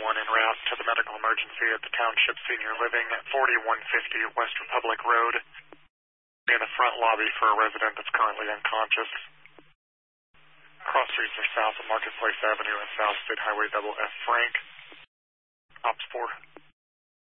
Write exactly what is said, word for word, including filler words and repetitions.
one en route to the medical emergency at the Township Senior Living at forty-one fifty West Republic Road. In the front lobby for a resident that's currently unconscious. Cross streets are south of Marketplace Avenue and South State Highway double F Frank. Ops four.